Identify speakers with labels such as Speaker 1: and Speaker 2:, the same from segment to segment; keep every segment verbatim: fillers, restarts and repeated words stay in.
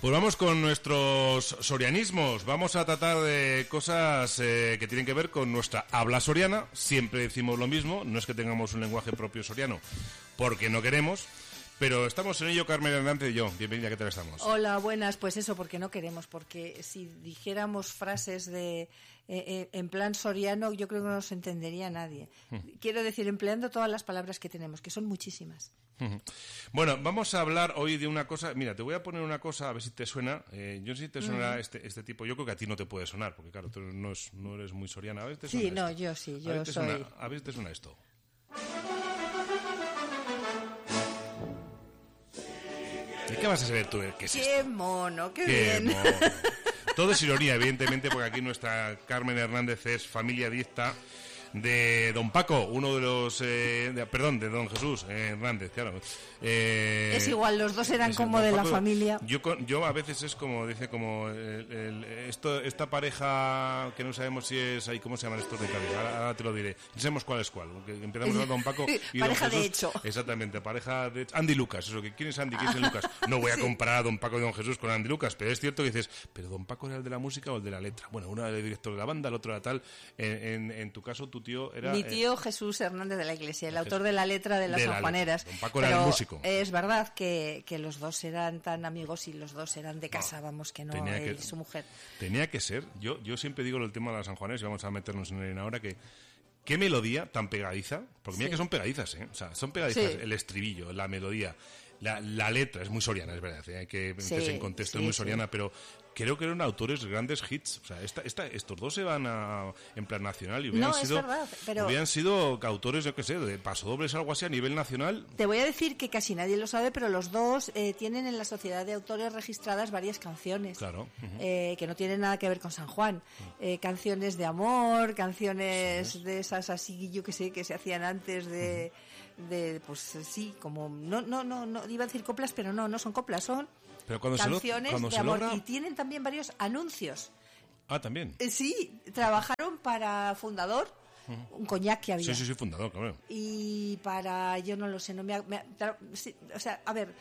Speaker 1: Pues vamos con nuestros sorianismos. Vamos a tratar de cosas eh, que tienen que ver con nuestra habla soriana. Siempre decimos lo mismo, no es que tengamos un lenguaje propio soriano, porque no queremos. Pero estamos en ello, Carmen Hernández y yo. Bienvenida, ¿qué tal estamos?
Speaker 2: Hola, buenas. Pues eso, porque no queremos, porque si dijéramos frases de eh, eh, en plan soriano, yo creo que no nos entendería nadie. Hmm. Quiero decir, empleando todas las palabras que tenemos, que son muchísimas.
Speaker 1: Bueno, vamos a hablar hoy de una cosa. Mira, te voy a poner una cosa, a ver si te suena. Eh, yo no sé si te suena uh-huh. este, este tipo. Yo creo que a ti no te puede sonar, porque claro, tú no, es, no eres muy soriana. A ver, te suena
Speaker 2: sí, no,
Speaker 1: esto.
Speaker 2: yo sí, yo
Speaker 1: a ver,
Speaker 2: soy.
Speaker 1: Suena, a ver si te suena esto. ¿De qué vas a saber tú? ¿Qué es
Speaker 2: ¡Qué
Speaker 1: esto?
Speaker 2: mono, qué,
Speaker 1: qué
Speaker 2: bien!
Speaker 1: Mono. Todo es ironía, evidentemente, porque aquí nuestra Carmen Hernández es familia directa de don Paco, uno de los... Eh, de, perdón, de don Jesús eh, Hernández, claro. Eh,
Speaker 2: es igual, los dos eran
Speaker 1: es,
Speaker 2: como de
Speaker 1: Paco,
Speaker 2: la familia.
Speaker 1: Yo yo a veces es como, dice, como... El, el, esto esta pareja que no sabemos si es... Ahí, ¿cómo se llaman estos de Cádiz? Ahora, ahora te lo diré. No sabemos cuál es cuál. Empezamos a don Paco y
Speaker 2: pareja
Speaker 1: don Jesús.
Speaker 2: De hecho.
Speaker 1: Exactamente, pareja de... Andy Lucas, eso, que ¿quién es Andy? ¿Quién es el Lucas? No voy a sí. comparar a don Paco y don Jesús con Andy Lucas, pero es cierto que dices, pero don Paco era el de la música o el de la letra. Bueno, uno era el director de la banda, el otro era tal. En, en, en tu caso, tu tío era...
Speaker 2: Mi tío eh, Jesús Hernández de la Iglesia, el Jesús, autor de la letra de las
Speaker 1: de
Speaker 2: sanjuaneras.
Speaker 1: Don Paco era el músico.
Speaker 2: Es verdad que, que los dos eran tan amigos y los dos eran de casa, no, vamos, que no él que, y su mujer.
Speaker 1: Tenía que ser. Yo yo siempre digo el tema de las sanjuaneras, y vamos a meternos en él ahora, que qué melodía tan pegadiza, porque mira sí. que son pegadizas, ¿eh? O sea, son pegadizas, sí. el estribillo, la melodía, la, la letra, es muy soriana, es verdad, ¿eh? Hay que meterse sí, en contexto, sí, es muy soriana, sí. pero creo que eran autores de grandes hits. O sea, esta, esta, estos dos se van a, en plan nacional y hubieran,
Speaker 2: no,
Speaker 1: sido,
Speaker 2: verdad, pero...
Speaker 1: hubieran sido autores, yo qué sé, de pasodobles o algo así a nivel nacional.
Speaker 2: Te voy a decir que casi nadie lo sabe, pero los dos eh, tienen en la Sociedad de Autores registradas varias canciones.
Speaker 1: Claro. Uh-huh.
Speaker 2: eh, que no tienen nada que ver con San Juan. Uh-huh. Eh, canciones de amor, canciones sí, de esas así, yo qué sé, que se hacían antes de... Uh-huh. de pues sí, como... No, no, no, no, iba a decir coplas, pero no, no son coplas, son...
Speaker 1: Pero cuando
Speaker 2: canciones
Speaker 1: se lo, cuando
Speaker 2: de
Speaker 1: se
Speaker 2: amor
Speaker 1: logra...
Speaker 2: y tienen también varios anuncios.
Speaker 1: Ah, también.
Speaker 2: Eh, sí, trabajaron para Fundador, uh-huh. un coñac que había.
Speaker 1: Sí, sí, sí, Fundador, claro.
Speaker 2: Y para, yo no lo sé, no me, me sí, o sea, a ver,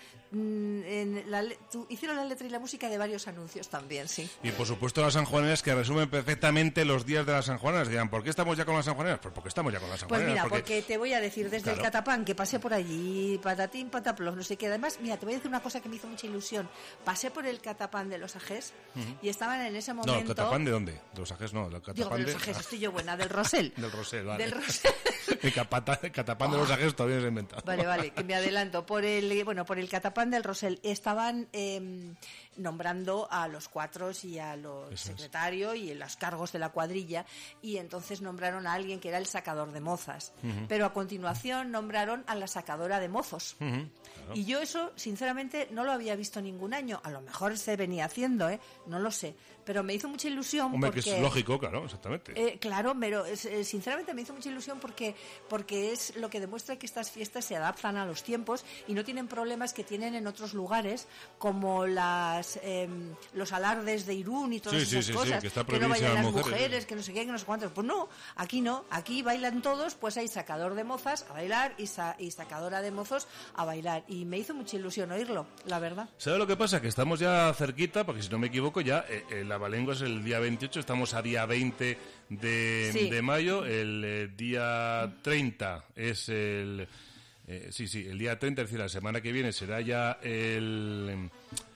Speaker 2: en la, tu, hicieron la letra y la música de varios anuncios también, sí.
Speaker 1: Y por supuesto las sanjuaneras que resumen perfectamente los días de las sanjuaneras. Dirán, ¿por qué estamos ya con las sanjuaneras? Pues porque estamos ya con las sanjuaneras.
Speaker 2: Pues mira,
Speaker 1: porque,
Speaker 2: porque te voy a decir, desde
Speaker 1: claro.
Speaker 2: el Catapán, que pasé por allí, patatín, pataplos, no sé qué. Además, mira, te voy a decir una cosa que me hizo mucha ilusión. Pasé por el Catapán de los Ajés uh-huh. y estaban en ese momento...
Speaker 1: No, ¿el Catapán de dónde? ¿De los Ajés? No, el Catapán
Speaker 2: Digo, de los Ajés,
Speaker 1: de...
Speaker 2: estoy yo buena, del Rosell.
Speaker 1: del Rosell, vale.
Speaker 2: Del Rosell.
Speaker 1: El, capata, el Catapán oh. de los Ajés todavía no se ha inventado.
Speaker 2: Vale, vale, que me adelanto. Por el, bueno, por el Catapán del Rosell estaban eh, nombrando a los cuatros y a los Eso secretarios es. y en los cargos de la cuadrilla, y entonces nombraron a alguien que era el sacador de mozas. Uh-huh. Pero a continuación nombraron a la sacadora de mozos. Uh-huh. Claro. Y yo eso, sinceramente, no lo había visto ningún año. A lo mejor se venía haciendo, ¿eh? No lo sé. Pero me hizo mucha ilusión.
Speaker 1: Hombre,
Speaker 2: porque,
Speaker 1: que es lógico, claro, exactamente.
Speaker 2: Eh, claro, pero eh, sinceramente me hizo mucha ilusión porque, porque es lo que demuestra que estas fiestas se adaptan a los tiempos y no tienen problemas que tienen en otros lugares, como las eh, los alardes de Irún y todas
Speaker 1: sí,
Speaker 2: esas
Speaker 1: sí,
Speaker 2: cosas.
Speaker 1: Sí, que,
Speaker 2: que no bailan las
Speaker 1: mujeres,
Speaker 2: mujeres,
Speaker 1: sí.
Speaker 2: que no sé qué, que no sé cuántos. Pues no, aquí no. Aquí bailan todos, pues hay sacador de mozas a bailar y, sa- y sacadora de mozos a bailar. Y me hizo mucha ilusión oírlo, la verdad.
Speaker 1: ¿Sabe lo que pasa? Que estamos ya cerquita, porque si no me equivoco ya, eh, eh, la Abalengua es el día veintiocho, estamos a día veinte de, sí. de mayo, el eh, día treinta es el... Eh, sí, sí, el día treinta, es decir, la semana que viene será ya el...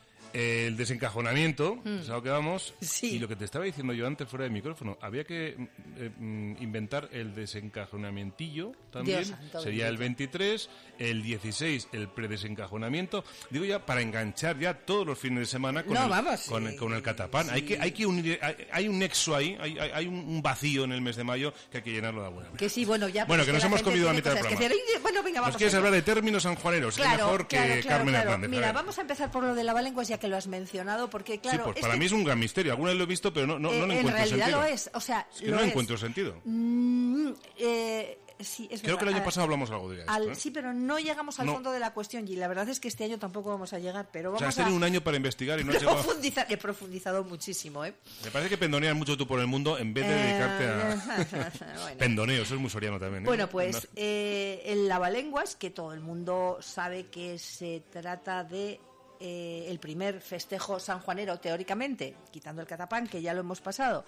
Speaker 1: El desencajonamiento, mm. ¿sabes a lo que vamos?
Speaker 2: Sí.
Speaker 1: Y lo que te estaba diciendo yo antes fuera de micrófono, había que eh, inventar el desencajonamientillo también.
Speaker 2: Dios,
Speaker 1: sería el veintitrés, el dieciséis el predesencajonamiento. Digo ya, para enganchar ya todos los fines de semana con,
Speaker 2: no,
Speaker 1: el,
Speaker 2: vamos,
Speaker 1: con,
Speaker 2: sí,
Speaker 1: con el Catapán.
Speaker 2: Sí.
Speaker 1: Hay que hay que unir, hay, hay un nexo ahí, hay, hay, hay un vacío en el mes de mayo que hay que llenarlo de alguna manera.
Speaker 2: Que sí, bueno, ya.
Speaker 1: Bueno, que nos hemos comido a mitad del programa.
Speaker 2: Que decir, bueno, venga, vamos.
Speaker 1: Nos quieres hablar de términos sanjuaneros,
Speaker 2: claro,
Speaker 1: es mejor
Speaker 2: claro,
Speaker 1: que
Speaker 2: claro,
Speaker 1: Carmen
Speaker 2: claro.
Speaker 1: Hernández.
Speaker 2: Mira, vamos a empezar por lo de la Abalenguas, ya que lo has mencionado, porque claro...
Speaker 1: Sí, pues
Speaker 2: es
Speaker 1: para
Speaker 2: que,
Speaker 1: mí es un gran misterio. Alguna vez lo he visto, pero no, no,
Speaker 2: eh,
Speaker 1: no le encuentro sentido.
Speaker 2: En realidad lo es, o sea...
Speaker 1: Es que no
Speaker 2: es.
Speaker 1: encuentro sentido.
Speaker 2: Mm, eh... Sí, es
Speaker 1: Creo
Speaker 2: verdad.
Speaker 1: que el año
Speaker 2: a,
Speaker 1: pasado hablamos algo de esto.
Speaker 2: Al,
Speaker 1: ¿eh?
Speaker 2: Sí, pero no llegamos al
Speaker 1: no.
Speaker 2: fondo de la cuestión y la verdad es que este año tampoco vamos a llegar. Pero vamos
Speaker 1: o sea, has tenido
Speaker 2: a...
Speaker 1: un año para investigar y no has
Speaker 2: llegado... He profundizado muchísimo, ¿eh?
Speaker 1: Me parece que pendoneas mucho tú por el mundo en vez de
Speaker 2: eh...
Speaker 1: dedicarte a... bueno. Pendoneo, eso es muy soriano también. ¿eh?
Speaker 2: Bueno, pues eh, el Abalenguas, que todo el mundo sabe que se trata de eh, el primer festejo sanjuanero, teóricamente, quitando el catapán, que ya lo hemos pasado.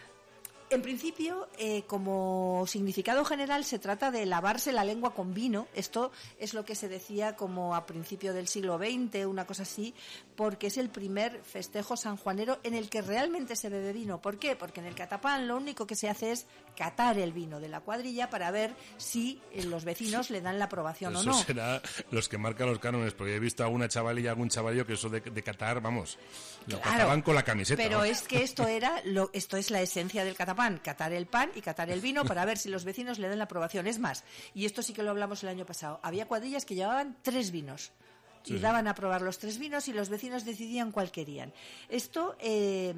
Speaker 2: En principio, eh, como significado general, se trata de lavarse la lengua con vino. Esto es lo que se decía como a principio del siglo veinte, una cosa así, porque es el primer festejo sanjuanero en el que realmente se bebe vino. ¿Por qué? Porque en el catapán lo único que se hace es catar el vino de la cuadrilla para ver si los vecinos le dan la aprobación
Speaker 1: eso
Speaker 2: o no.
Speaker 1: Eso será los que marcan los cánones, porque he visto a alguna chavalilla, algún chavalillo que eso de, de catar, vamos, lo
Speaker 2: claro,
Speaker 1: cataban con la camiseta.
Speaker 2: Pero
Speaker 1: ¿no?
Speaker 2: es que esto era lo, esto es la esencia del catapán, catar el pan y catar el vino para ver si los vecinos le dan la aprobación. Es más, y esto sí que lo hablamos el año pasado, había cuadrillas que llevaban tres vinos. Y sí, daban a probar los tres vinos y los vecinos decidían cuál querían. Esto eh,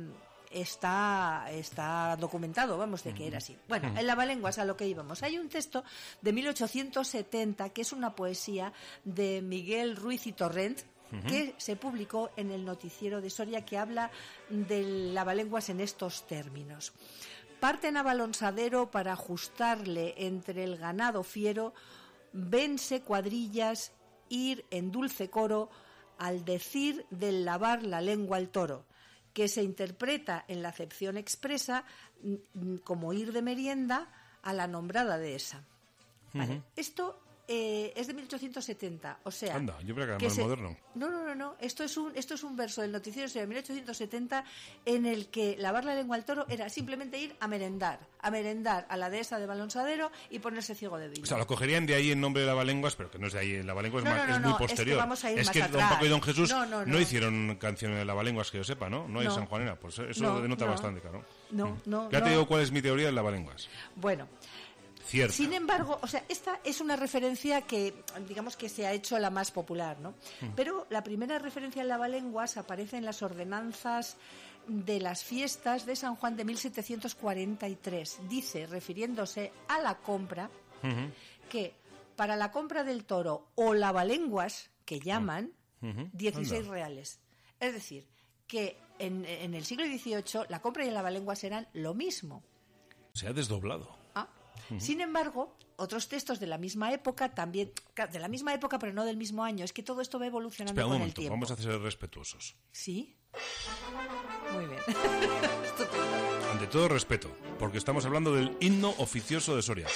Speaker 2: está, está documentado, vamos, de que era así. Bueno, en Lavalenguas, a lo que íbamos. Hay un texto de mil ochocientos setenta que es una poesía de Miguel Ruiz y Torrent, que se publicó en el Noticiero de Soria, que habla del Lavalenguas en estos términos. Parten a Balonsadero para ajustarle entre el ganado fiero, vense cuadrillas, ir en dulce coro, al decir del lavar la lengua al toro, que se interpreta en la acepción expresa como ir de merienda a la nombrada dehesa. ¿Vale? Uh-huh. Esto eh, es de mil ochocientos setenta, o sea...
Speaker 1: Anda, yo creo que era
Speaker 2: que
Speaker 1: más
Speaker 2: se...
Speaker 1: moderno.
Speaker 2: No, no, no, no, esto es un, esto es un verso del noticiero de mil ochocientos setenta en el que lavar la lengua al toro era simplemente ir a merendar, a merendar a la dehesa de Balonsadero y ponerse ciego de vino.
Speaker 1: O sea, lo cogerían de ahí en nombre de Lavalenguas, pero que no es de ahí, el Lavalenguas
Speaker 2: no,
Speaker 1: es, más,
Speaker 2: no, no,
Speaker 1: es muy
Speaker 2: no,
Speaker 1: posterior.
Speaker 2: Es que vamos a ir
Speaker 1: es
Speaker 2: más
Speaker 1: que
Speaker 2: atrás.
Speaker 1: Don Paco y Don Jesús
Speaker 2: no, no, no.
Speaker 1: no hicieron canciones de Lavalenguas, que yo sepa, ¿no? No hay
Speaker 2: no.
Speaker 1: sanjuanera, pues eso
Speaker 2: no,
Speaker 1: denota
Speaker 2: no.
Speaker 1: bastante, claro.
Speaker 2: No, no,
Speaker 1: Ya
Speaker 2: no.
Speaker 1: te digo cuál es mi teoría del Lavalenguas.
Speaker 2: Bueno...
Speaker 1: Cierta.
Speaker 2: Sin embargo, o sea, esta es una referencia que, digamos que se ha hecho la más popular, ¿no? Mm. Pero la primera referencia al lavalenguas aparece en las ordenanzas de las fiestas de San Juan de mil setecientos cuarenta y tres. Dice, refiriéndose a la compra, uh-huh. que para la compra del toro o lavalenguas, que llaman, uh-huh. dieciséis Anda. Reales. Es decir, que en, en el siglo dieciocho la compra y el lavalenguas eran lo mismo.
Speaker 1: Se ha desdoblado.
Speaker 2: Uh-huh. Sin embargo, otros textos de la misma época también, de la misma época pero no del mismo año, es que todo esto va evolucionando
Speaker 1: Espera,
Speaker 2: con
Speaker 1: un momento,
Speaker 2: el tiempo.
Speaker 1: Vamos a ser respetuosos.
Speaker 2: ¿Sí? Muy bien.
Speaker 1: Ante todo respeto, porque estamos hablando del himno oficioso de Soria.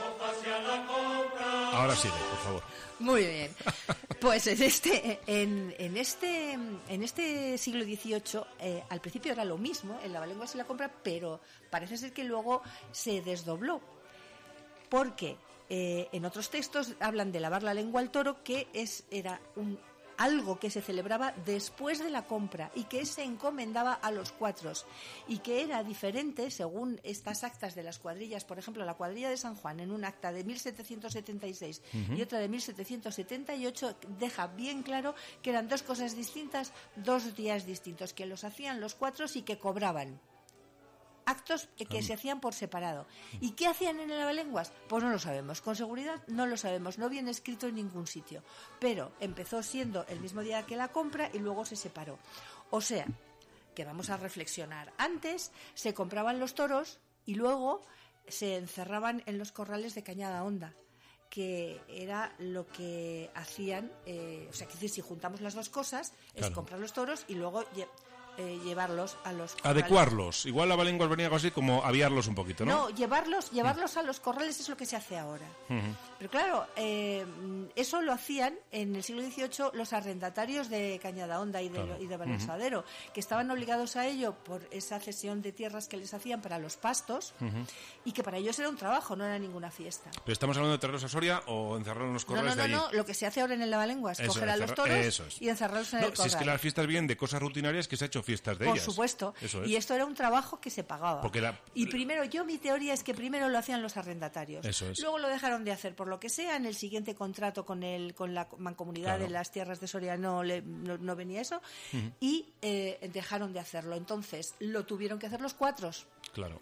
Speaker 1: Ahora sigue, por favor.
Speaker 2: Muy bien. Pues en este, en, en este, en este siglo dieciocho, eh, al principio era lo mismo, el lavalenguas y la compra, pero parece ser que luego se desdobló. Porque eh, en otros textos hablan de lavar la lengua al toro, que es era un, algo que se celebraba después de la compra y que se encomendaba a los cuatros y que era diferente según estas actas de las cuadrillas. Por ejemplo, la cuadrilla de San Juan en un acta de mil setecientos setenta y seis uh-huh. y otra de mil setecientos setenta y ocho deja bien claro que eran dos cosas distintas, dos días distintos, que los hacían los cuatros y que cobraban. Actos que se hacían por separado. ¿Y qué hacían en el lavalenguas? Pues no lo sabemos. Con seguridad no lo sabemos. No viene escrito en ningún sitio. Pero empezó siendo el mismo día que la compra y luego se separó. O sea, que vamos a reflexionar. Antes se compraban los toros y luego se encerraban en los corrales de Cañada Honda, que era lo que hacían. Eh, o sea, que si juntamos las dos cosas, es claro. comprar los toros y luego... Eh, llevarlos a los corrales.
Speaker 1: Adecuarlos. Igual Lavalenguas venía algo así como aviarlos un poquito, ¿no?
Speaker 2: No, llevarlos, llevarlos uh-huh. a los corrales es lo que se hace ahora. Uh-huh. Pero claro, eh, eso lo hacían en el siglo dieciocho los arrendatarios de Cañada Honda y de, claro. y de Balonsadero, uh-huh. que estaban obligados a ello por esa cesión de tierras que les hacían para los pastos uh-huh. y que para ellos era un trabajo, no era ninguna fiesta.
Speaker 1: ¿Pero estamos hablando de traerlos a Soria o encerrarlos en los corrales
Speaker 2: no, no,
Speaker 1: de allí?
Speaker 2: No, no, lo que se hace ahora en el lavalenguas, es coger
Speaker 1: encerra-
Speaker 2: a los toros
Speaker 1: es.
Speaker 2: y encerrarlos en
Speaker 1: no,
Speaker 2: el corral.
Speaker 1: Si es que las fiestas vienen de cosas rutinarias que se ha hecho fiestas de
Speaker 2: Por
Speaker 1: ellas.
Speaker 2: Por supuesto.
Speaker 1: Eso es.
Speaker 2: Y esto era un trabajo que se pagaba.
Speaker 1: Porque la...
Speaker 2: Y primero, yo mi teoría es que primero lo hacían los arrendatarios.
Speaker 1: Eso es.
Speaker 2: Luego lo dejaron de hacer por lo que sea. En el siguiente contrato con el con la mancomunidad claro. de las tierras de Soria no, le, no, no venía eso. Uh-huh. Y eh, dejaron de hacerlo. Entonces lo tuvieron que hacer los cuatros.
Speaker 1: Claro.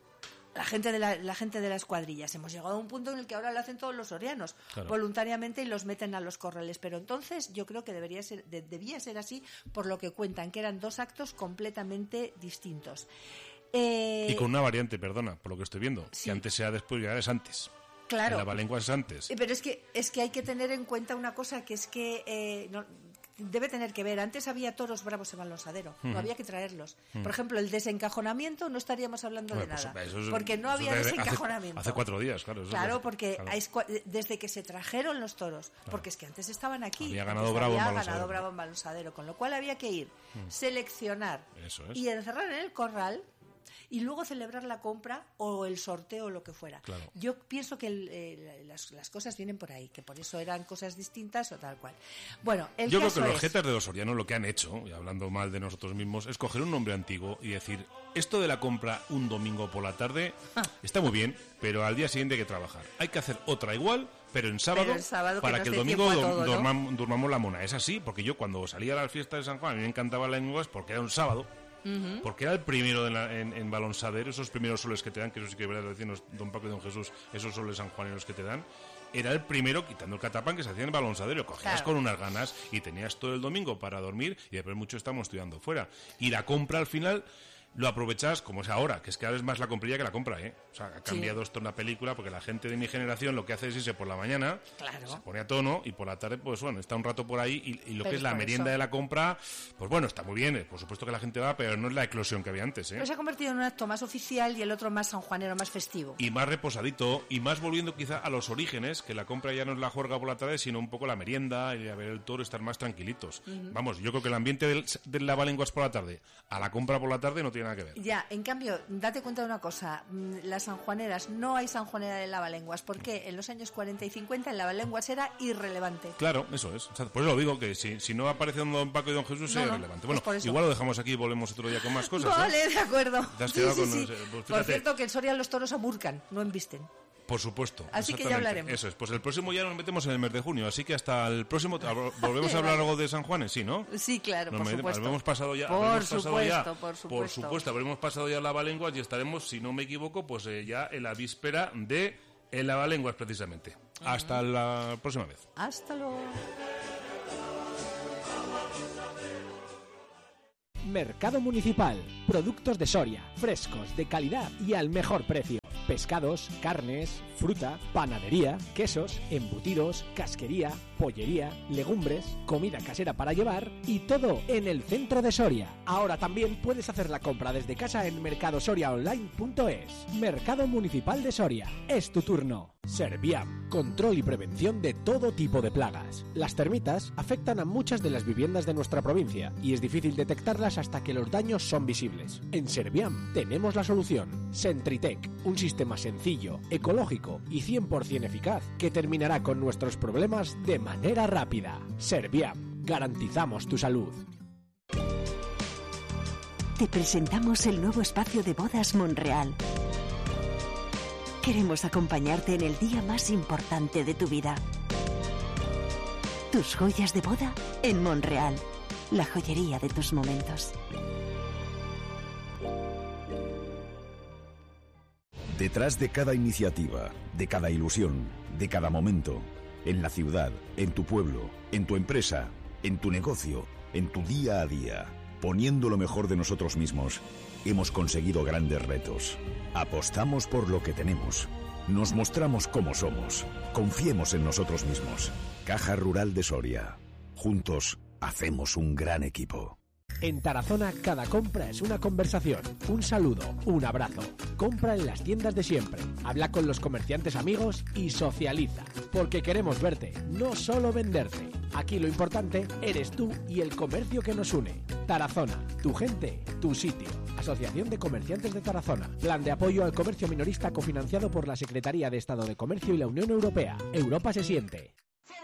Speaker 2: La gente de la, la gente de las cuadrillas. Hemos llegado a un punto en el que ahora lo hacen todos los sorianos claro. voluntariamente y los meten a los corrales. Pero entonces yo creo que debería ser, de, debía ser así por lo que cuentan, que eran dos actos completamente distintos. Eh,
Speaker 1: y con una variante, perdona, por lo que estoy viendo,
Speaker 2: sí.
Speaker 1: que antes sea después y ahora es antes.
Speaker 2: Claro.
Speaker 1: El lavalenguas es antes.
Speaker 2: Pero es que, es que hay que tener en cuenta una cosa, que es que... Eh, no, debe tener que ver. Antes había toros bravos en Balonsadero, uh-huh. no había que traerlos. Uh-huh. Por ejemplo, el desencajonamiento no estaríamos hablando bueno, de nada, pues, es, porque no había
Speaker 1: desde,
Speaker 2: desencajonamiento.
Speaker 1: Hace, hace cuatro días, claro. Eso
Speaker 2: claro,
Speaker 1: es,
Speaker 2: porque
Speaker 1: claro.
Speaker 2: Es, desde que se trajeron los toros, claro. porque es que antes estaban aquí,
Speaker 1: había ganado bravo,
Speaker 2: había
Speaker 1: en
Speaker 2: ganado bravo en Balonsadero, con lo cual había que ir, uh-huh. seleccionar
Speaker 1: eso es.
Speaker 2: y encerrar en el corral y luego celebrar la compra o el sorteo o lo que fuera.
Speaker 1: Claro.
Speaker 2: Yo pienso que el, eh, las, las cosas vienen por ahí, que por eso eran cosas distintas o tal cual. Bueno, el
Speaker 1: Yo
Speaker 2: caso
Speaker 1: creo que los
Speaker 2: es...
Speaker 1: jetas de los sorianos lo que han hecho, y hablando mal de nosotros mismos, es coger un nombre antiguo y decir, esto de la compra un domingo por la tarde ah. está muy bien, pero al día siguiente hay que trabajar. Hay que hacer otra igual, pero en sábado,
Speaker 2: pero el sábado
Speaker 1: para
Speaker 2: que,
Speaker 1: que el domingo todo, dormam, ¿no? durmamos la mona. Es así, porque yo cuando salía a las fiestas de San Juan, a mí me encantaba la lenguas porque era un sábado. Uh-huh. Porque era el primero en, la, en, en Balonsadero, esos primeros soles que te dan, que eso sí que es verdad, decirnos don Paco y don Jesús, esos soles sanjuaneros que te dan, era el primero, quitando el catapán, que se hacía en Balonsadero. Cogías claro. con unas ganas y tenías todo el domingo para dormir y después mucho estamos estudiando fuera. Y la compra al final lo aprovechas como es ahora, que es cada vez más la comprilla que la compra, ¿eh? O sea, ha cambiado sí. esto en la película, porque la gente de mi generación lo que hace es irse por la mañana,
Speaker 2: claro.
Speaker 1: se pone a tono, y por la tarde, pues bueno, está un rato por ahí, y, y lo pero que es la merienda eso. de la compra, pues bueno, está muy bien, por supuesto que la gente va, pero no es la eclosión que había antes, ¿eh?
Speaker 2: Pero se ha convertido en un acto más oficial y el otro más sanjuanero, más festivo.
Speaker 1: Y más reposadito, y más volviendo quizá a los orígenes, que la compra ya no es la juerga por la tarde, sino un poco la merienda, y a ver el toro, estar más tranquilitos. Uh-huh. Vamos, yo creo que el ambiente del, del lavalenguas por la tarde a la compra por la tarde no tiene nada que ver.
Speaker 2: Ya, en cambio, date cuenta de una cosa, las sanjuaneras, no hay sanjuanera de lavalenguas, porque en los años cuarenta y cincuenta el lavalenguas era irrelevante.
Speaker 1: Claro, eso es. O sea, por eso lo digo, que si, si no aparece don Paco y don Jesús, no, es irrelevante. Bueno,
Speaker 2: pues
Speaker 1: igual lo dejamos aquí y volvemos otro día con más cosas.
Speaker 2: Vale,
Speaker 1: ¿eh?
Speaker 2: de acuerdo.
Speaker 1: ¿Te has
Speaker 2: sí,
Speaker 1: quedado
Speaker 2: sí,
Speaker 1: con
Speaker 2: sí.
Speaker 1: los, pues
Speaker 2: por cierto, que en Soria los toros amurcan, no embisten.
Speaker 1: Por supuesto.
Speaker 2: Así que ya hablaremos.
Speaker 1: Eso es. Pues el próximo ya nos metemos en el mes de junio, así que hasta el próximo... ¿Volvemos a hablar algo de San Juanes? Sí, ¿no?
Speaker 2: Sí, claro,
Speaker 1: nos
Speaker 2: por
Speaker 1: metemos,
Speaker 2: supuesto.
Speaker 1: Habremos pasado ya...
Speaker 2: Por
Speaker 1: supuesto,
Speaker 2: pasado ya,
Speaker 1: por
Speaker 2: supuesto.
Speaker 1: Por supuesto, habremos pasado ya lavalenguas y estaremos, si no me equivoco, pues eh, ya en la víspera de el lavalenguas, precisamente. Uh-huh. Hasta la próxima vez.
Speaker 2: Hasta luego.
Speaker 3: Mercado Municipal. Productos de Soria, frescos, de calidad y al mejor precio. Pescados, carnes, fruta, panadería, quesos, embutidos, casquería, pollería, legumbres, comida casera para llevar y todo en el centro de Soria. Ahora también puedes hacer la compra desde casa en mercado soria online punto es. Mercado Municipal de Soria. Es tu turno. Serviam. Control y prevención de todo tipo de plagas. Las termitas afectan a muchas de las viviendas de nuestra provincia y es difícil detectarlas hasta que los daños son visibles. En Serviam tenemos la solución. Sentritec, un sistema sencillo, ecológico y cien por ciento eficaz que terminará con nuestros problemas de manera rápida. Serviam. Garantizamos tu salud.
Speaker 4: Te presentamos el nuevo espacio de bodas Monreal. Queremos acompañarte en el día más importante de tu vida. Tus joyas de boda en Monreal, la joyería de tus momentos.
Speaker 5: Detrás de cada iniciativa, de cada ilusión, de cada momento, en la ciudad, en tu pueblo, en tu empresa, en tu negocio, en tu día a día, poniendo lo mejor de nosotros mismos, hemos conseguido grandes retos. Apostamos por lo que tenemos. Nos mostramos cómo somos. Confiemos en nosotros mismos. Caja Rural de Soria. Juntos hacemos un gran equipo.
Speaker 3: En Tarazona cada compra es una conversación, un saludo, un abrazo. Compra en las tiendas de siempre, habla con los comerciantes amigos y socializa. Porque queremos verte, no solo venderte. Aquí lo importante eres tú y el comercio que nos une. Tarazona, tu gente, tu sitio. Asociación de Comerciantes de Tarazona. Plan de apoyo al comercio minorista cofinanciado por la Secretaría de Estado de Comercio y la Unión Europea. Europa se siente.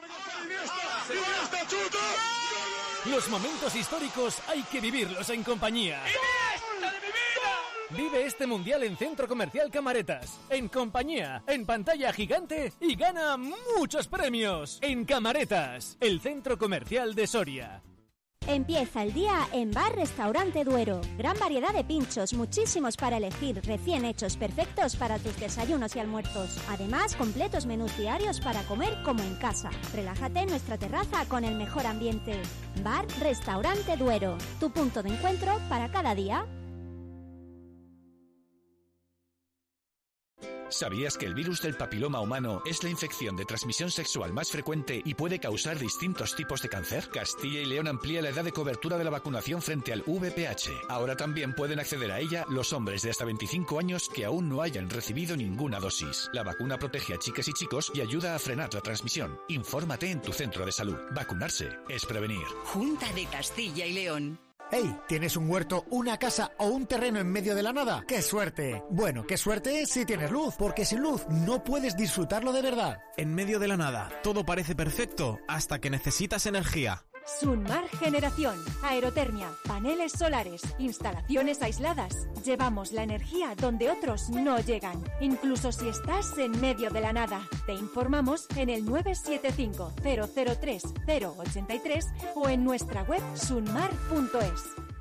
Speaker 6: Los momentos históricos hay que vivirlos en compañía. ¡Iniesta de mi vida! Vive este mundial en Centro Comercial Camaretas. En compañía, en pantalla gigante y gana muchos premios. En Camaretas, el Centro Comercial de Soria.
Speaker 7: Empieza el día en Bar Restaurante Duero. Gran variedad de pinchos, muchísimos para elegir, recién hechos, perfectos para tus desayunos y almuerzos. Además, completos menús diarios para comer como en casa. Relájate en nuestra terraza con el mejor ambiente. Bar Restaurante Duero, tu punto de encuentro para cada día.
Speaker 8: ¿Sabías que el virus del papiloma humano es la infección de transmisión sexual más frecuente y puede causar distintos tipos de cáncer? Castilla y León amplía la edad de cobertura de la vacunación frente al V I H. Ahora también pueden acceder a ella los hombres de hasta veinticinco años que aún no hayan recibido ninguna dosis. La vacuna protege a chicas y chicos y ayuda a frenar la transmisión. Infórmate en tu centro de salud. Vacunarse es prevenir.
Speaker 9: Junta de Castilla y León.
Speaker 10: ¡Hey! ¿Tienes un huerto, una casa o un terreno en medio de la nada? ¡Qué suerte! Bueno, qué suerte si tienes luz, porque sin luz no puedes disfrutarlo de verdad.
Speaker 11: En medio de la nada, todo parece perfecto hasta que necesitas energía.
Speaker 12: Sunmar Generación, aerotermia, paneles solares, instalaciones aisladas. Llevamos la energía donde otros no llegan, incluso si estás en medio de la nada. Te informamos en el nueve siete cinco, cero cero tres, cero ocho tres o en nuestra web sunmar punto es.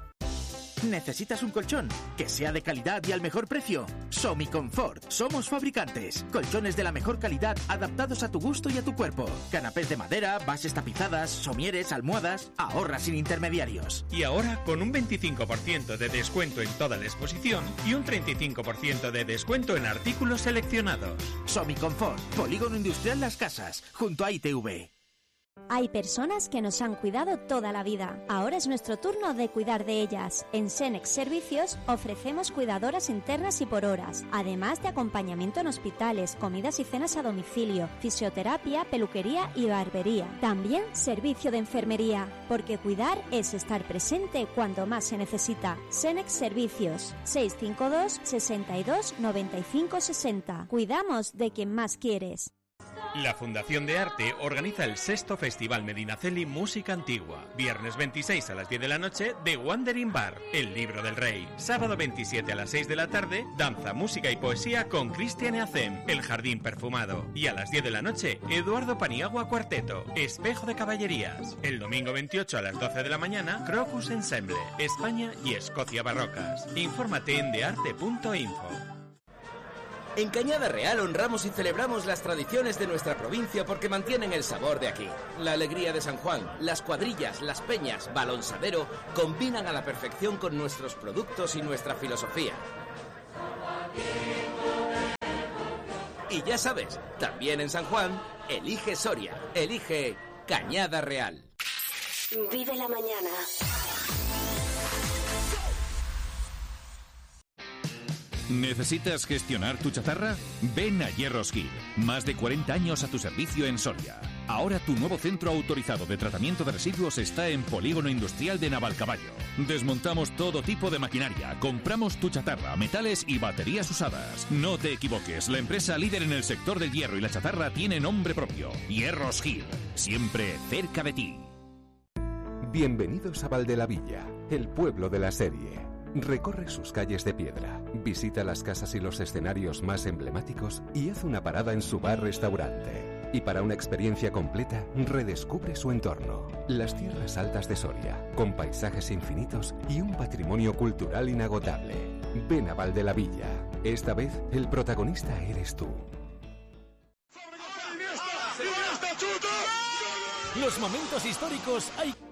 Speaker 13: ¿Necesitas un colchón? Que sea de calidad y al mejor precio. Somiconfort. Somos fabricantes. Colchones de la mejor calidad adaptados a tu gusto y a tu cuerpo. Canapés de madera, bases tapizadas, somieres, almohadas. Ahorra sin intermediarios.
Speaker 14: Y ahora con un veinticinco por ciento de descuento en toda la exposición y un treinta y cinco por ciento de descuento en artículos seleccionados.
Speaker 13: Somiconfort. Polígono Industrial Las Casas, junto a I T V.
Speaker 7: Hay personas que nos han cuidado toda la vida. Ahora es nuestro turno de cuidar de ellas. En Senex Servicios ofrecemos cuidadoras internas y por horas, además de acompañamiento en hospitales, comidas y cenas a domicilio, fisioterapia, peluquería y barbería. También servicio de enfermería, porque cuidar es estar presente cuando más se necesita. Senex Servicios, seiscientos cincuenta y dos, sesenta y dos, noventa y cinco, sesenta. Cuidamos de quien más quieres.
Speaker 14: La Fundación de Arte organiza el sexto Festival Medinaceli Música Antigua. Viernes veintiséis a las diez de la noche, The Wandering Bar, El Libro del Rey. Sábado veintisiete a las seis de la tarde, danza, música y poesía con Cristian Eacem, El Jardín Perfumado. Y a las diez de la noche, Eduardo Paniagua Cuarteto, Espejo de Caballerías. El domingo veintiocho a las doce de la mañana, Crocus Ensemble, España y Escocia Barrocas. Infórmate en dearte punto info.
Speaker 15: En Cañada Real honramos y celebramos las tradiciones de nuestra provincia porque mantienen el sabor de aquí. La alegría de San Juan, las cuadrillas, las peñas, Balonsadero combinan a la perfección con nuestros productos y nuestra filosofía. Y ya sabes, también en San Juan, elige Soria, elige Cañada Real.
Speaker 4: Vive la mañana.
Speaker 5: ¿Necesitas gestionar tu chatarra? Ven a Hierros Gil. Más de cuarenta años a tu servicio en Soria. Ahora tu nuevo centro autorizado de tratamiento de residuos está en Polígono Industrial de Navalcaballo. Desmontamos todo tipo de maquinaria, compramos tu chatarra, metales y baterías usadas. No te equivoques, la empresa líder en el sector del hierro y la chatarra tiene nombre propio. Hierros Gil, siempre cerca de ti.
Speaker 16: Bienvenidos a Valdelavilla, el pueblo de la serie. Recorre sus calles de piedra, visita las casas y los escenarios más emblemáticos y haz una parada en su bar-restaurante. Y para una experiencia completa, redescubre su entorno. Las tierras altas de Soria, con paisajes infinitos y un patrimonio cultural inagotable. Ven a Valdelavilla. Esta vez, el protagonista eres tú.
Speaker 6: Los momentos históricos hay